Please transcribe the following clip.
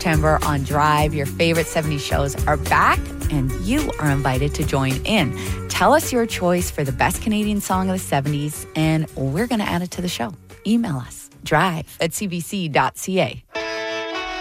September on Drive. Your favorite 70s shows are back, and you are invited to join in. Tell us your choice for the best Canadian song of the 70s, and we're going to add it to the show. Email us, drive@cbc.ca.